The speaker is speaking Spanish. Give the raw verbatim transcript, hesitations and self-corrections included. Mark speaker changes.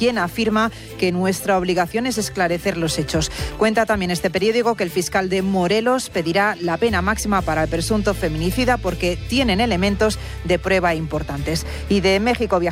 Speaker 1: quien afirma que nuestra obligación es esclarecer los hechos. Cuenta también este periódico que el fiscal de Morelos pedirá la pena máxima para el presunto feminicida porque tienen elementos de prueba importantes. Y de México